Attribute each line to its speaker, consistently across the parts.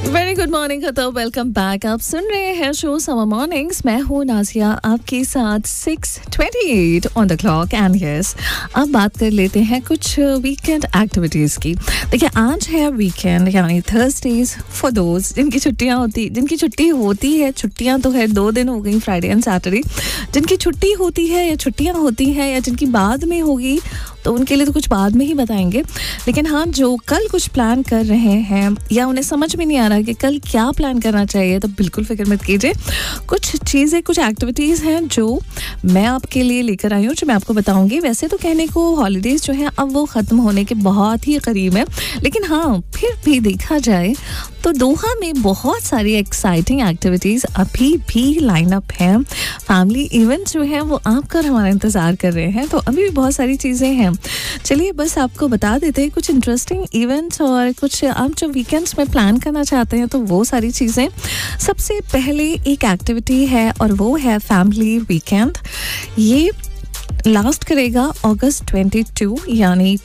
Speaker 1: Very good morning खतर, welcome back. आप सुन रहे हैं शो समर मॉर्निंग्स। मैं हूँ नाजिया आपके साथ 6:28 on the clock. And yes, अब बात कर लेते हैं कुछ वीकेंड एक्टिविटीज़ की। देखिए, आज है वीकेंड, यानी थर्सडेज फॉर दोज जिनकी छुट्टी होती है। छुट्टियाँ तो है 2 दिन हो गई, फ्राइडे एंड सैटरडे। जिनकी छुट्टी होती है या छुट्टियाँ होती हैं या जिनकी बाद में होगी तो उनके लिए तो कुछ बाद में ही बताएंगे। लेकिन हाँ, जो कल कुछ प्लान कर रहे हैं या उन्हें समझ में नहीं आ रहा कि कल क्या प्लान करना चाहिए, तो बिल्कुल फिक्र मत कीजिए। कुछ चीज़ें, कुछ एक्टिविटीज़ हैं जो मैं आपके लिए लेकर आई हूँ, जो मैं आपको बताऊंगी। वैसे तो कहने को हॉलीडेज़ जो हैं अब वो ख़त्म होने के बहुत ही करीब है, लेकिन हाँ, फिर भी देखा जाए तो दोहा में बहुत सारी एक्साइटिंग एक्टिविटीज़ अभी भी लाइनअप हैं। फैमिली इवेंट्स जो हैं वो आपका और हमारा इंतज़ार कर रहे हैं, तो अभी भी बहुत सारी चीज़ें हैं। चलिए बस आपको बता देते हैं कुछ इंटरेस्टिंग इवेंट्स और कुछ आप जो वीकेंड्स में प्लान करना चाहते हैं तो वो सारी चीज़ें। सबसे पहले एक एक्टिविटी है और वो है फैमिली वीकेंड। ये लास्ट करेगा अगस्त 22 यानी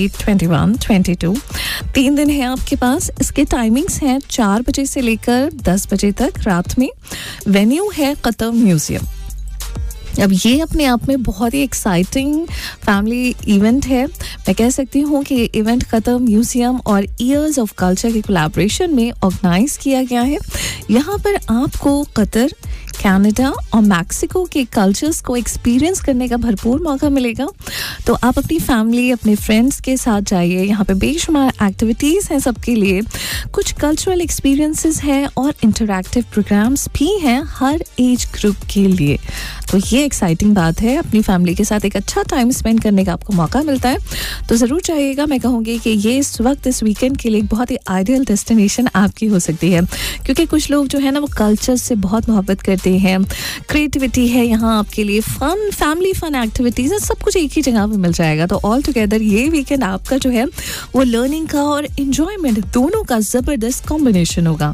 Speaker 1: 2021-22। 3 दिन है आपके पास। इसके टाइमिंग्स हैं 4 बजे से लेकर 10 बजे तक रात में। वेन्यू है कतर म्यूजियम। अब ये अपने आप में बहुत ही एक्साइटिंग फैमिली इवेंट है। मैं कह सकती हूँ कि ये इवेंट कतर म्यूजियम और ईयर्स ऑफ कल्चर के कोलैबोरेशन में ऑर्गेनाइज किया गया है। यहाँ पर आपको कतर, कनाडा और मैक्सिको के कल्चर्स को एक्सपीरियंस करने का भरपूर मौका मिलेगा। तो आप अपनी फैमिली, अपने फ्रेंड्स के साथ जाइए। यहाँ पे बेशुमार एक्टिविटीज़ हैं सबके लिए, कुछ कल्चरल एक्सपीरियंसेस हैं और इंटरैक्टिव प्रोग्राम्स भी हैं हर एज ग्रुप के लिए। तो ये एक्साइटिंग बात है, अपनी फैमिली के साथ एक अच्छा टाइम स्पेंड करने का आपको मौका मिलता है, तो ज़रूर चाहिएगा। मैं कहूँगी कि ये इस वक्त, इस वीकेंड के लिए एक बहुत ही आइडियल डेस्टिनेशन आपकी हो सकती है, क्योंकि कुछ लोग जो है ना वो कल्चर से बहुत मोहब्बत करते हैं। क्रिएटिविटी है यहाँ आपके लिए, फन, फैमिली फन एक्टिविटीज़ है, सब कुछ एक ही जगह पे मिल जाएगा। तो ऑल टुगेदर ये वीकेंड आपका जो है वो लर्निंग का और एंजॉयमेंट दोनों का ज़बरदस्त कॉम्बिनेशन होगा।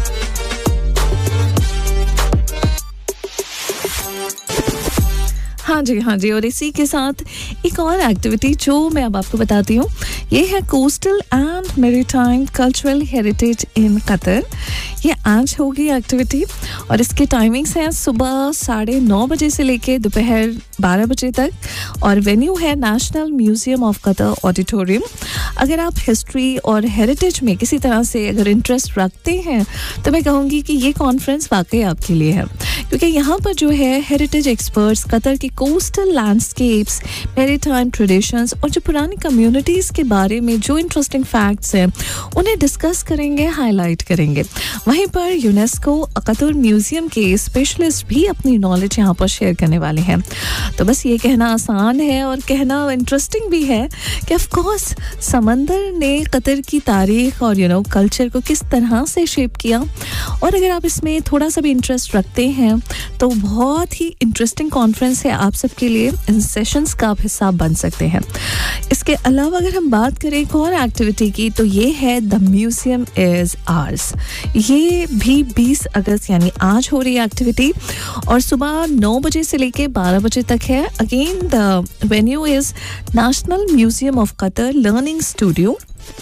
Speaker 1: हाँ जी, और इसी के साथ एक और एक्टिविटी जो मैं अब आपको बताती हूँ, ये है coastal and maritime cultural heritage in Qatar. ये आज होगी एक्टिविटी और इसके टाइमिंग्स हैं सुबह 9:30 बजे से लेके दोपहर 12 बजे तक और वेन्यू है national museum of Qatar auditorium. अगर आप हिस्ट्री और हेरिटेज में किसी तरह से अगर इंटरेस्ट रखते हैं तो मैं कहूँगी कि ये कॉन्फ्रेंस वाकई आपके लिए है, क्योंकि यहाँ पर जो है हेरिटेज एक्सपर्ट्स कतर की कोस्टल लैंडस्केप्स, मैरीटाइम ट्रेडिशंस और जो पुरानी कम्युनिटीज़ के बारे में जो इंटरेस्टिंग फैक्ट्स हैं उन्हें डिस्कस करेंगे, हाईलाइट करेंगे। वहीं पर यूनेस्को कतर म्यूजियम के स्पेशलिस्ट भी अपनी नॉलेज यहाँ पर शेयर करने वाले हैं। तो बस ये कहना आसान है और कहना इंटरेस्टिंग भी है कि ऑफ कोर्स समंदर ने कतर की तारीख और कल्चर को किस तरह से शेप किया। और अगर आप इसमें थोड़ा सा भी इंटरेस्ट रखते हैं तो बहुत ही इंटरेस्टिंग कॉन्फ्रेंस है आप सबके लिए। इन सेशंस का आप हिस्सा बन सकते हैं। इसके अलावा अगर हम बात करें एक और एक्टिविटी की तो ये है द म्यूजियम इज आवर्स। ये भी 20 अगस्त यानी आज हो रही है एक्टिविटी और सुबह 9 बजे से लेके 12 बजे तक है। Again the venue is national museum of Qatar learning studio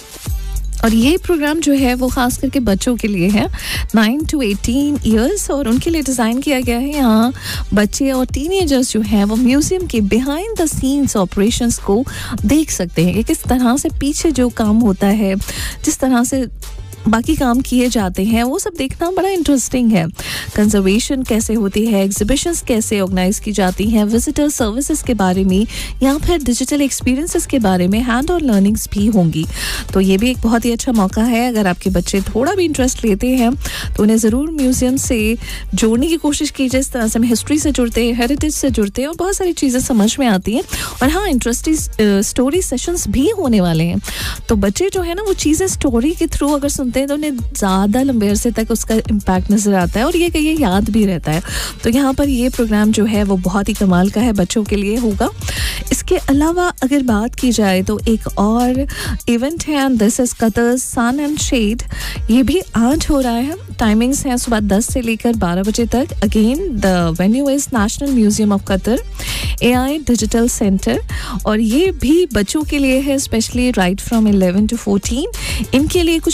Speaker 1: और ये प्रोग्राम जो है वो खास करके बच्चों के लिए है 9 to 18 ईयर्स और उनके लिए डिज़ाइन किया गया है। यहाँ बच्चे और टीनेजर्स जो हैं वो म्यूज़ियम के बिहाइंड द सीन्स ऑपरेशंस को देख सकते हैं कि किस तरह से पीछे जो काम होता है, जिस तरह से बाकी काम किए जाते हैं, वो सब देखना बड़ा इंटरेस्टिंग है। कंजर्वेशन कैसे होती है, एग्जिबिशंस कैसे ऑर्गेनाइज की जाती हैं, विजिटर सर्विसेज के बारे में या फिर डिजिटल एक्सपीरियंसेस के बारे में हैंड और लर्निंग्स भी होंगी। तो ये भी एक बहुत ही अच्छा मौका है। अगर आपके बच्चे थोड़ा भी इंटरेस्ट लेते हैं तो उन्हें ज़रूर म्यूज़ियम से जोड़ने की कोशिश कीजिए। इस तरह से हम हिस्ट्री से जुड़ते हैं, हेरिटेज से जुड़ते हैं और बहुत सारी चीज़ें समझ में आती हैं। और हाँ, इंटरेस्टिंग स्टोरी सेशंस भी होने वाले हैं। तो बच्चे जो है ना वो चीज़ें स्टोरी के थ्रू अगर सुनते हैं तो उन्हें ज़्यादा लंबे अरसे तक उसका इम्पैक्ट नज़र आता है और ये कहीं याद भी रहता है। तो यहाँ पर ये प्रोग्राम जो है वो बहुत ही कमाल का है, बच्चों के लिए होगा। इसके अलावा अगर बात की जाए तो एक और इवेंट है and this is Qatar sun and shade. ये भी आज हो रहा है। टाइमिंग्स हैं सुबह 10 से लेकर 12 बजे तक। Again the venue is national museum of Qatar AI digital centre और ये भी बच्चों के लिए है, स्पेशली राइट फ्रॉम 11 to 14। इनके लिए कुछ वर्कशॉप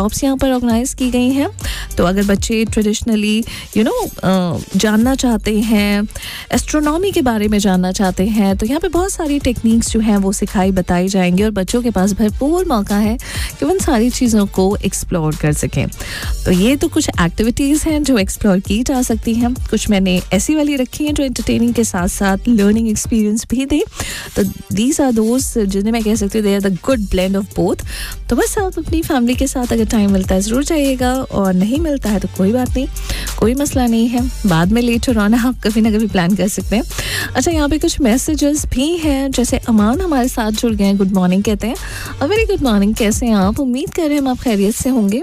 Speaker 1: वर्कशॉप्स यहाँ पर ऑर्गेनाइज की गई हैं। तो अगर बच्चे ट्रेडिशनली जानना चाहते हैं, एस्ट्रोनॉमी के बारे में जानना चाहते हैं, तो यहाँ पे बहुत सारी टेक्निक्स जो हैं वो सिखाई बताई जाएंगी और बच्चों के पास भरपूर मौका है कि उन सारी चीज़ों को एक्सप्लोर कर सकें। तो ये तो कुछ एक्टिविटीज़ हैं जो एक्सप्लोर की जा सकती हैं। कुछ मैंने ऐसी वाली रखी हैं जो एंटरटेनिंग के साथ साथ लर्निंग एक्सपीरियंस भी दें। तो दीज आर दोज जिन्हें मैं कह सकती हूँ they are the good blend of both. तो बस आप अपनी फैमिली के साथ अगर टाइम मिलता है ज़रूर जाइएगा, और नहीं मिलता है तो कोई बात नहीं, कोई मसला नहीं है, बाद में लेटर ऑन आप कभी ना कभी प्लान कर सकते हैं। अच्छा, यहाँ पे कुछ मैसेजेस भी हैं, जैसे अमान हमारे साथ जुड़ गए हैं, गुड मॉर्निंग कहते हैं। वेरी गुड मॉर्निंग, कैसे हैं आप? उम्मीद कर रहे हैं हम आप खैरियत से होंगे।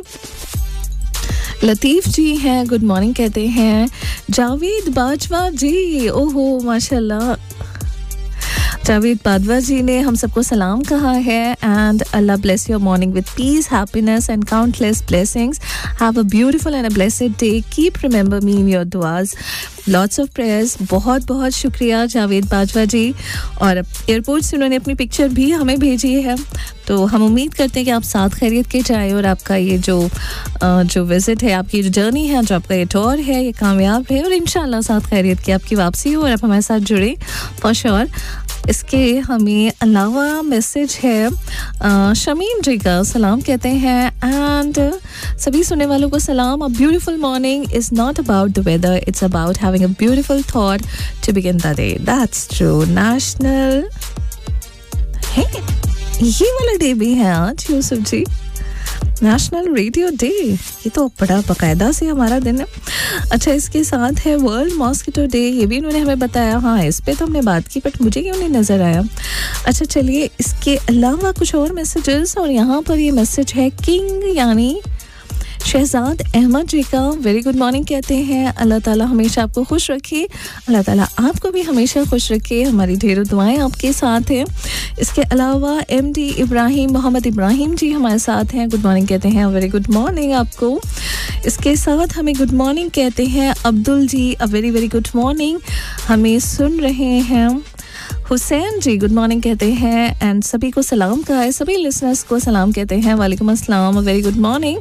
Speaker 1: लतीफ़ जी हैं, गुड मॉर्निंग कहते हैं। जावेद बाजवा जी, ओहो माशाल्लाह, जावेद बाजवा जी ने हम सबको सलाम कहा है। And Allah bless your morning with piece, happiness and countless blessings. Have a beautiful and a blessed day. Keep remember me in your दुआज, lots of prayers. बहुत बहुत शुक्रिया जावेद बाजवा जी। और एयरपोर्ट से उन्होंने अपनी पिक्चर भी हमें भेजी है, तो हम उम्मीद करते हैं कि आप साथ खैरियत के जाए और आपका ये जो विज़िट है, आपकी जो जर्नी है, जो आपका ये टूर है, ये कामयाब है और इंशाल्लाह साथ खैरियत की आपकी वापसी हो और आप हमारे साथ जुड़े फॉर श्योर। इसके हमें अलावा मैसेज है शमीम जी का, सलाम कहते हैं। एंड सभी सुनने वालों को सलाम। A beautiful morning is not about the weather, it's about having a beautiful thought to begin the day. That's true. National है ये वाला डे भी है आज यूसुफ जी, नेशनल रेडियो डे। ये तो बड़ा बाकायदा से हमारा दिन है। अच्छा, इसके साथ है वर्ल्ड मॉस्किटो डे, ये भी इन्होंने हमें बताया। हाँ, इस पे तो हमने बात की बट मुझे क्यों नहीं नज़र आया। अच्छा चलिए, इसके अलावा कुछ और मैसेजेस, और यहाँ पर ये मैसेज है किंग यानी शहजाद अहमद जी का। वेरी गुड मॉर्निंग कहते हैं। अल्लाह ताला हमेशा आपको खुश रखे, अल्लाह ताला आपको भी हमेशा खुश रखे, हमारी ढेरों दुआएं आपके साथ हैं। इसके अलावा MD इब्राहिम, मोहम्मद इब्राहिम जी हमारे साथ हैं, गुड मॉर्निंग कहते हैं। वेरी गुड मॉर्निंग आपको। इसके साथ हमें गुड मॉर्निंग कहते हैं अब्दुल जी, a very very good morning, हमें सुन रहे हैं। हुसैन जी गुड मॉर्निंग कहते हैं एंड सभी को सलाम कहा है, सभी लिसनर्स को सलाम कहते हैं, वालेकुम अस्सलाम, very good morning.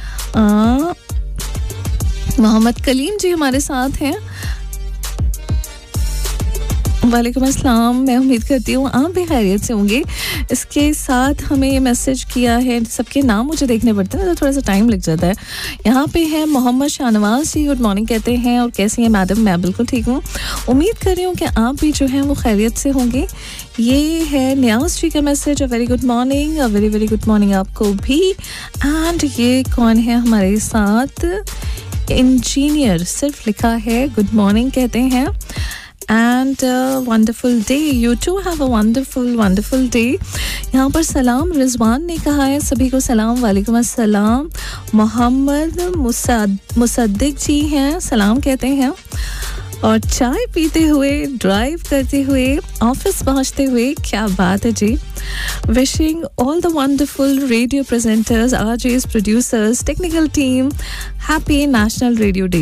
Speaker 1: Mohammad Kaleem जी हमारे साथ हैं, वालेकुम अस्सलाम, मैं उम्मीद करती हूँ आप भी खैरियत से होंगे। इसके साथ हमें ये मैसेज किया है, सबके नाम मुझे देखने पड़ते हैं ना तो थोड़ा सा टाइम लग जाता है। यहाँ पे है मोहम्मद शाहनवाज जी, गुड मॉर्निंग कहते हैं और कैसी हैं मैडम? मैं बिल्कुल ठीक हूँ, उम्मीद कर रही हूँ कि आप भी जो है वो खैरियत से होंगे। ये है न्याज जी का message, very good morning, very very good morning आपको भी। एंड ये कौन है हमारे साथ? इंजीनियर सिर्फ लिखा है, गुड मॉर्निंग कहते हैं and wonderful day, you too have a wonderful day। यहाँ पर सलाम रिजवान ने कहा है, सभी को सलाम, वालेकुम अस्सलाम। मोहम्मद मुसद्दिक जी हैं, सलाम कहते हैं। और चाय पीते हुए, ड्राइव करते हुए, ऑफिस पहुँचते हुए, क्या बात है जी। Wishing all the wonderful radio presenters, RJs, producers, technical team, happy national radio day.